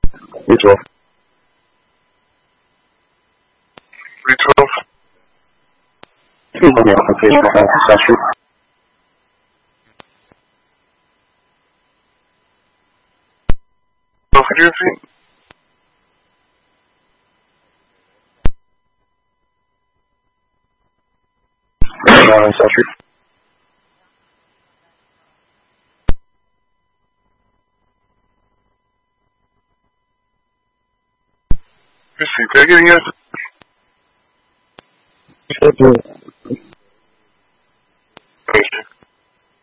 B12. B12. 后面可以说下去。 What do you think? 下去。 You see, taking it.